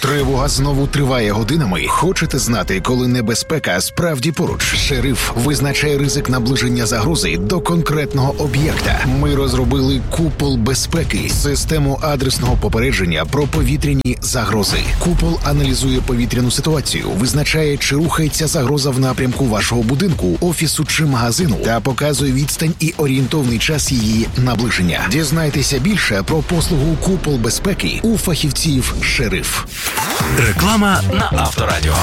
Тривога знову триває годинами. Хочете знати, коли небезпека справді поруч? Шериф визначає ризик наближення загрози до конкретного об'єкта. Ми розробили купол безпеки, систему адресного попередження про повітряні загрози. Купол аналізує повітряну ситуацію, визначає, чи рухається загроза в напрямку вашого будинку, офісу чи магазину, та показує відстань і орієнтовний час її наближення. Дізнайтеся більше про послугу купол безпеки у фахівців «Шериф». Реклама на Авторадіо.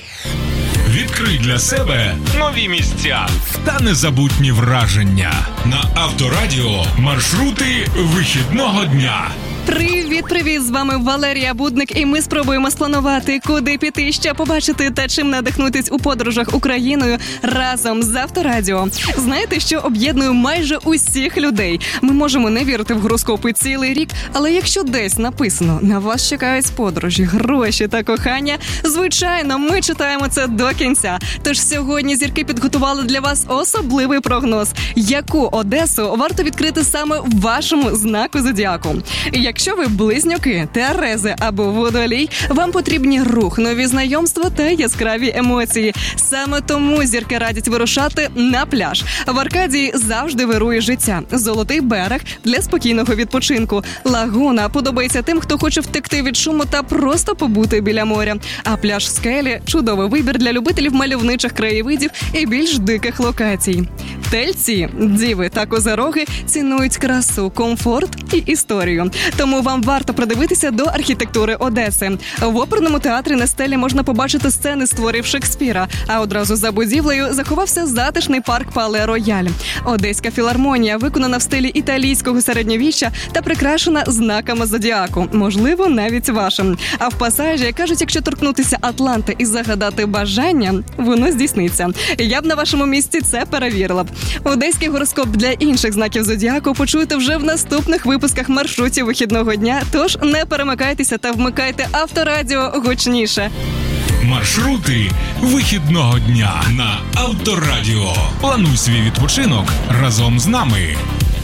Відкрий для себе нові місця та незабутні враження. На Авторадіо маршрути вихідного дня. Привіт! З вами Валерія Будник, і ми спробуємо спланувати, куди піти, що побачити та чим надихнутись у подорожах Україною разом з Авторадіо. Знаєте, що об'єднує майже усіх людей? Ми можемо не вірити в гороскопи цілий рік, але якщо десь написано «на вас чекають подорожі, гроші та кохання», звичайно, ми читаємо це до кінця. Тож сьогодні зірки підготували для вас особливий прогноз, яку Одесу варто відкрити саме в вашому знаку зодіаку. Якщо ви близнюки, терези або водолій, вам потрібні рух, нові знайомства та яскраві емоції. Саме тому зірки радять вирушати на пляж. В Аркадії завжди вирує життя. Золотий берег для спокійного відпочинку. Лагуна подобається тим, хто хоче втекти від шуму та просто побути біля моря. А пляж Скелі – чудовий вибір для любителів мальовничих краєвидів і більш диких локацій. Тельці, діви та козироги цінують красу, комфорт і історію. Тому вам варто придивитися до архітектури Одеси. В оперному театрі на стелі можна побачити сцени з творів Шекспіра, а одразу за будівлею заховався затишний парк Пале Рояль. Одеська філармонія виконана в стилі італійського середньовіччя та прикрашена знаками зодіаку, можливо, навіть вашим. А в Пасажі кажуть, якщо торкнутися Атланти і загадати бажання, воно здійсниться. Я б на вашому місці це перевірила б. Одеський гороскоп для інших знаків зодіаку почуєте вже в наступних випусках маршрутів вихідного дня, тож не перемикайтеся та вмикайте Авторадіо гучніше. Маршрути вихідного дня на Авторадіо. Плануй свій відпочинок разом з нами.